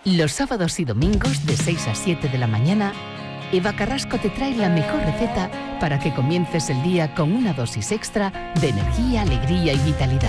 Los sábados y domingos de 6 a 7 de la mañana, Eva Carrasco te trae la mejor receta para que comiences el día con una dosis extra de energía, alegría y vitalidad.